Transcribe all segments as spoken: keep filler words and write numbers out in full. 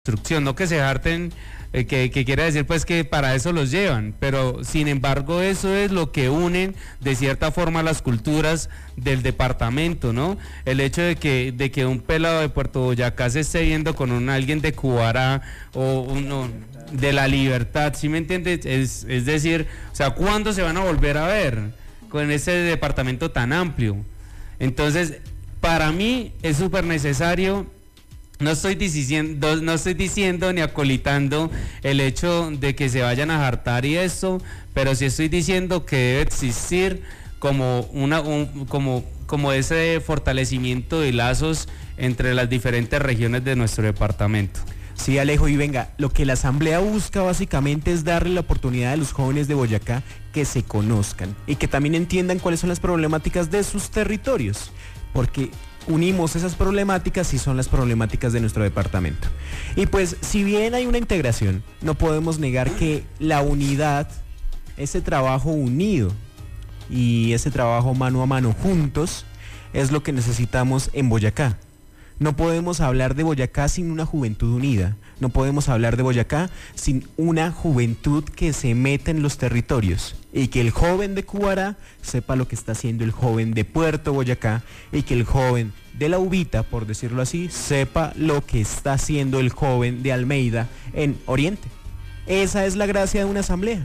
construcción, no que se harten, eh, que, que quiere decir pues que para eso los llevan, pero sin embargo eso es lo que unen de cierta forma las culturas del departamento, ¿no? El hecho de que, de que un pelado de Puerto Boyacá se esté viendo con un alguien de Cubará o uno de La Libertad, ¿sí me entiendes? Es, es decir, o sea, ¿cuándo se van a volver a ver con ese departamento tan amplio? Entonces, para mí es súper necesario. No estoy diciendo, no estoy diciendo ni acolitando el hecho de que se vayan a hartar y eso, pero sí estoy diciendo que debe existir como una, un, como, como ese fortalecimiento de lazos entre las diferentes regiones de nuestro departamento. Sí, Alejo, y venga, lo que la Asamblea busca básicamente es darle la oportunidad a los jóvenes de Boyacá que se conozcan y que también entiendan cuáles son las problemáticas de sus territorios, porque unimos esas problemáticas y son las problemáticas de nuestro departamento. Y pues, si bien hay una integración, no podemos negar que la unidad, ese trabajo unido y ese trabajo mano a mano juntos, es lo que necesitamos en Boyacá. No podemos hablar de Boyacá sin una juventud unida. No podemos hablar de Boyacá sin una juventud que se meta en los territorios y que el joven de Cubará sepa lo que está haciendo el joven de Puerto Boyacá y que el joven de La Ubita, por decirlo así, sepa lo que está haciendo el joven de Almeida en Oriente. Esa es la gracia de una asamblea.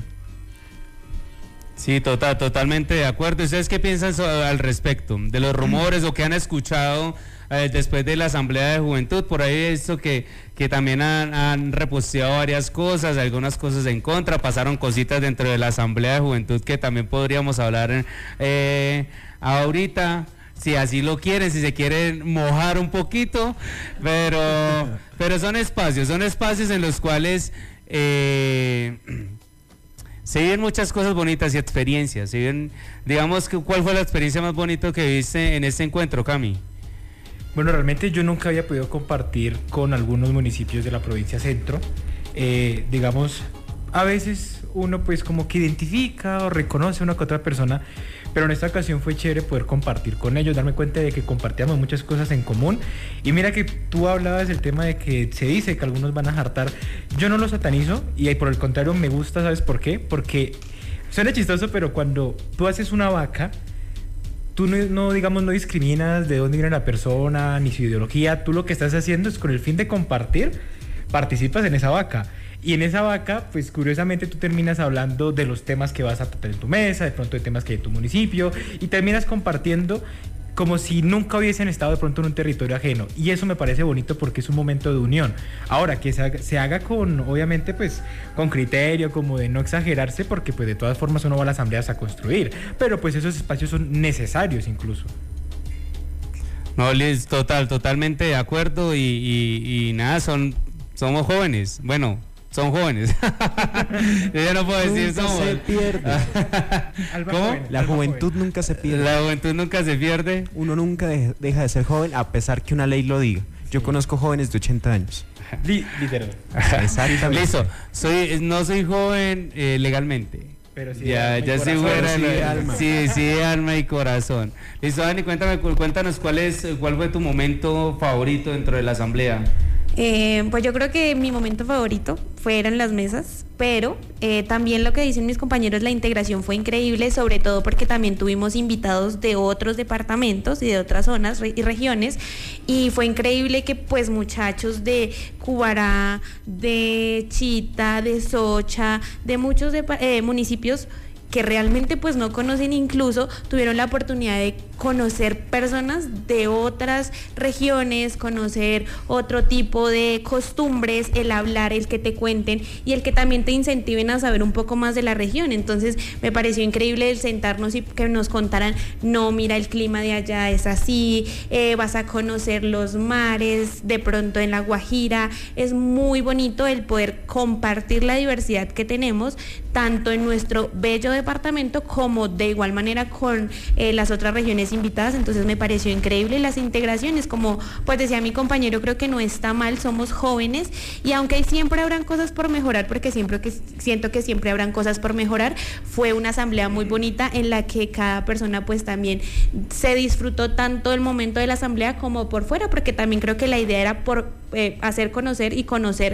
Sí, total, totalmente de acuerdo. ¿Ustedes qué piensan al respecto de los rumores o que han escuchado eh, después de la Asamblea de Juventud? Por ahí he visto que, que también han, han reposteado varias cosas, algunas cosas en contra, pasaron cositas dentro de la Asamblea de Juventud que también podríamos hablar eh, ahorita, si así lo quieren, si se quieren mojar un poquito, pero, pero son espacios, son espacios en los cuales Eh, se viven muchas cosas bonitas y experiencias. Se viven, digamos, que ¿cuál fue la experiencia más bonita que viste en este encuentro, Cami? Bueno, realmente yo nunca había podido compartir con algunos municipios de la provincia centro. Eh, digamos, a veces uno pues como que identifica o reconoce a una que otra persona, pero en esta ocasión fue chévere poder compartir con ellos, darme cuenta de que compartíamos muchas cosas en común. Y mira que tú hablabas del tema de que se dice que algunos van a hartar. Yo no lo satanizo y por el contrario me gusta, ¿sabes por qué? Porque suena chistoso, pero cuando tú haces una vaca, tú no, no, digamos, no discriminas de dónde viene la persona, ni su ideología. Tú lo que estás haciendo es con el fin de compartir, participas en esa vaca. Y en esa vaca, pues curiosamente tú terminas hablando de los temas que vas a tratar en tu mesa, de pronto de temas que hay en tu municipio, y terminas compartiendo como si nunca hubiesen estado de pronto en un territorio ajeno. Y eso me parece bonito porque es un momento de unión. Ahora, que se haga, se haga con, obviamente, pues, con criterio, como de no exagerarse, porque pues de todas formas uno va a las asambleas a construir. Pero pues esos espacios son necesarios incluso. No, Liz, total, totalmente de acuerdo y, y, y nada, son, somos jóvenes. Bueno, son jóvenes. Yo ya no puedo decir nunca somos. se pierde. ¿Cómo? Joven, la juventud joven. nunca se pierde. La juventud nunca se pierde. Uno nunca de, deja de ser joven a pesar que una ley lo diga. Yo sí. conozco jóvenes de ochenta años. Literal. Exactamente. Listo. Soy, no soy joven eh, legalmente. Pero sí, ya, ya sí fuera sí, de alma. Sí, sí, de alma y corazón. Listo, Dani, cuéntame, cuéntanos cuál es, cuál fue tu momento favorito dentro de la asamblea. Eh, pues yo creo que mi momento favorito fueron las mesas, pero eh, también lo que dicen mis compañeros, la integración fue increíble, sobre todo porque también tuvimos invitados de otros departamentos y de otras zonas y regiones, y fue increíble que pues muchachos de Cubará, de Chita, de Socha, de muchos de, eh, municipios que realmente pues no conocen, incluso tuvieron la oportunidad de conocer personas de otras regiones, conocer otro tipo de costumbres, el hablar, el que te cuenten y el que también te incentiven a saber un poco más de la región. Entonces me pareció increíble el sentarnos y que nos contaran, no, mira, el clima de allá es así, eh, vas a conocer los mares, de pronto en La Guajira. Es muy bonito el poder compartir la diversidad que tenemos tanto en nuestro bello departamento como de igual manera con eh, las otras regiones invitadas. Entonces me pareció increíble las integraciones, como pues decía mi compañero, creo que no está mal, somos jóvenes y aunque siempre habrán cosas por mejorar, porque siempre que siento que siempre habrán cosas por mejorar, fue una asamblea muy bonita en la que cada persona pues también se disfrutó tanto el momento de la asamblea como por fuera, porque también creo que la idea era por eh, hacer conocer y conocer